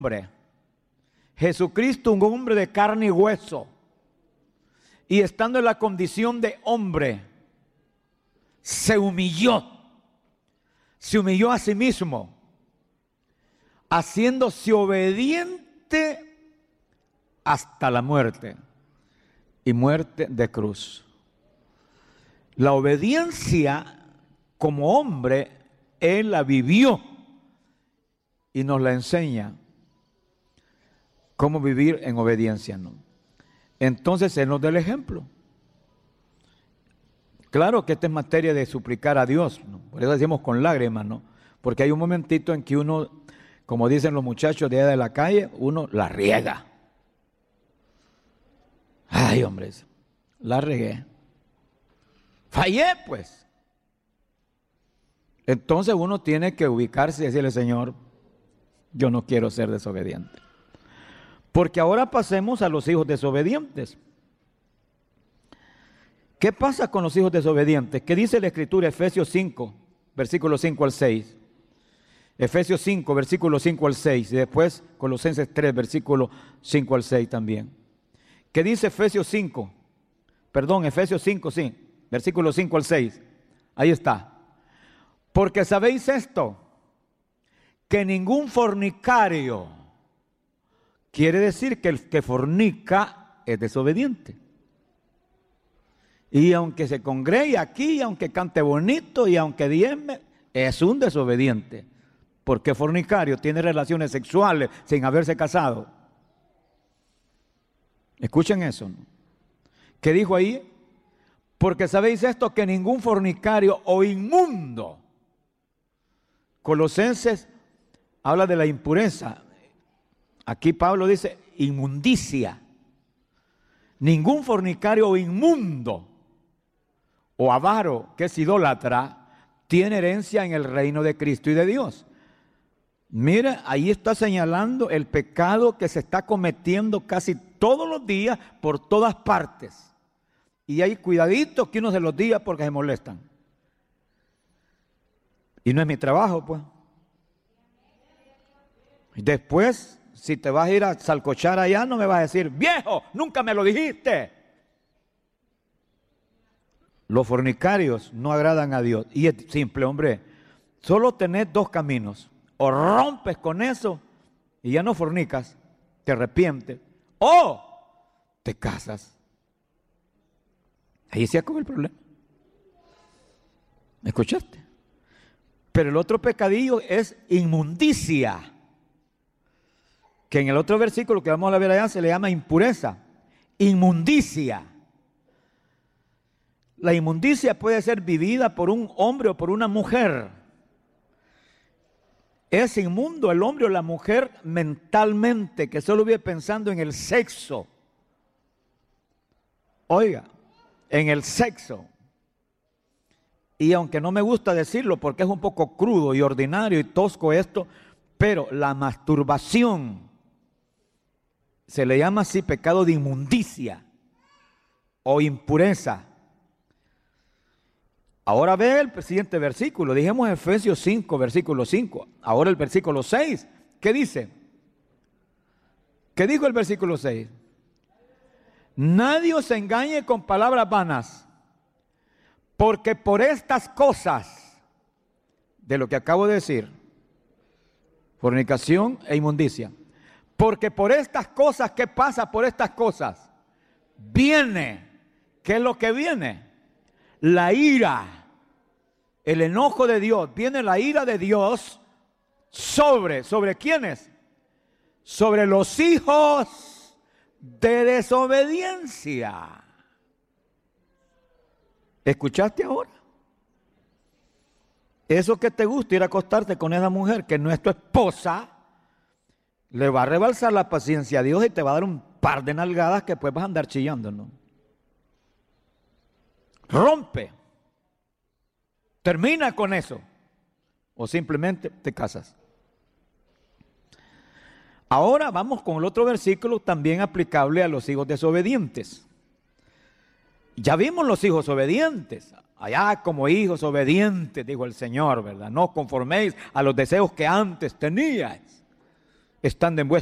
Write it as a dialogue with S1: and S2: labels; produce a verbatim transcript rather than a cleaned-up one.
S1: hombre. Jesucristo, un hombre de carne y hueso, y estando en la condición de hombre, se humilló, se humilló a sí mismo, haciéndose obediente hasta la muerte, y muerte de cruz. La obediencia como hombre, Él la vivió y nos la enseña cómo vivir en obediencia, ¿no? Entonces Él nos da el ejemplo. Claro que esta es materia de suplicar a Dios, ¿no? Por eso decimos con lágrimas, ¿no? Porque hay un momentito en que uno, como dicen los muchachos de allá de la calle, uno la riega. Ay, hombres, la regué. Fallé, pues. Entonces uno tiene que ubicarse y decirle, Señor, yo no quiero ser desobediente. Porque ahora pasemos a los hijos desobedientes. ¿Qué pasa con los hijos desobedientes? ¿Qué dice la Escritura? Efesios cinco, versículos cinco al seis. Efesios cinco, versículos cinco al seis. Y después Colosenses tres, versículos cinco al seis también. ¿Qué dice Efesios cinco? Perdón, Efesios cinco, sí. Versículos cinco al seis. Ahí está. Porque sabéis esto, que ningún fornicario, quiere decir que el que fornica es desobediente. Y aunque se congregue aquí, y aunque cante bonito, y aunque diezme, es un desobediente. Porque fornicario tiene relaciones sexuales sin haberse casado. Escuchen eso, ¿no? ¿Qué dijo ahí? Porque sabéis esto, que ningún fornicario o inmundo. Colosenses habla de la impureza. Aquí Pablo dice inmundicia. Ningún fornicario o inmundo o avaro, que es idólatra, tiene herencia en el reino de Cristo y de Dios. Mira, ahí está señalando el pecado que se está cometiendo casi todos los días por todas partes. Y hay cuidadito que uno se los diga porque se molestan. Y no es mi trabajo, pues. Después, si te vas a ir a salcochar allá, no me vas a decir, viejo, nunca me lo dijiste. Los fornicarios no agradan a Dios. Y es simple, hombre. Solo tenés dos caminos. O rompes con eso y ya no fornicas, te arrepientes. O te casas. Ahí se acabó el problema. ¿Me escuchaste? Pero el otro pecadillo es inmundicia, que en el otro versículo que vamos a ver allá se le llama impureza, inmundicia. La inmundicia puede ser vivida por un hombre o por una mujer. Es inmundo el hombre o la mujer mentalmente, que solo vive pensando en el sexo. Oiga, en el sexo. Y aunque no me gusta decirlo porque es un poco crudo y ordinario y tosco esto, pero la masturbación se le llama así pecado de inmundicia o impureza. Ahora ve el siguiente versículo. Dijimos Efesios cinco, versículo cinco. Ahora el versículo seis. ¿Qué dice? ¿Qué dijo el versículo seis? Nadie os engañe con palabras vanas, porque por estas cosas, de lo que acabo de decir, fornicación e inmundicia, porque por estas cosas, ¿qué pasa por estas cosas? Viene, ¿qué es lo que viene? La ira, el enojo de Dios, viene la ira de Dios sobre, ¿sobre quiénes? Sobre los hijos de desobediencia. ¿Escuchaste ahora? Eso que te gusta ir a acostarte con esa mujer que no es tu esposa, le va a rebalsar la paciencia a Dios y te va a dar un par de nalgadas que después vas a andar chillando, ¿no? Rompe, termina con eso, o simplemente te casas. Ahora vamos con el otro versículo también aplicable a los hijos desobedientes. Ya vimos los hijos obedientes, allá como hijos obedientes, dijo el Señor, ¿verdad? No conforméis a los deseos que antes teníais. estando en vuestra